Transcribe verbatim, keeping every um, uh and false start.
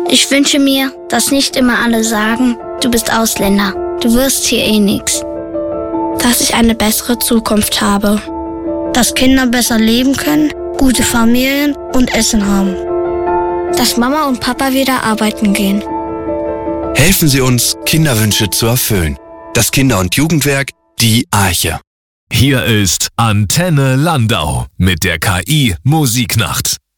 Ich wünsche mir, dass nicht immer alle sagen, du bist Ausländer, du wirst hier eh nix. Dass ich eine bessere Zukunft habe. Dass Kinder besser leben können, gute Familien und Essen haben. Dass Mama und Papa wieder arbeiten gehen. Helfen Sie uns, Kinderwünsche zu erfüllen. Das Kinder- und Jugendwerk, die Arche. Hier ist Antenne Landau mit der K I Musiknacht.